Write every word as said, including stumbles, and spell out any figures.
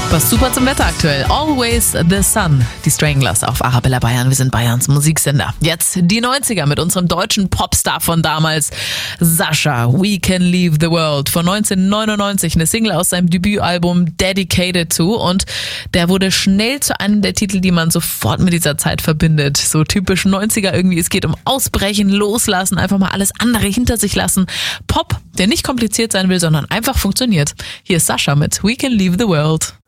Passt super zum Wetter aktuell. Always the Sun. Die Stranglers auf Arabella Bayern. Wir sind Bayerns Musiksender. Jetzt die neunziger mit unserem deutschen Popstar von damals, Sascha. We Can Leave the World. Von neunzehnhundertneunundneunzig. Eine Single aus seinem Debütalbum Dedicated to. Und der wurde schnell zu einem der Titel, die man sofort mit dieser Zeit verbindet. So typisch neunziger irgendwie. Es geht um Ausbrechen, Loslassen, einfach mal alles andere hinter sich lassen. Pop, der nicht kompliziert sein will, sondern einfach funktioniert. Hier ist Sascha mit We Can Leave the World.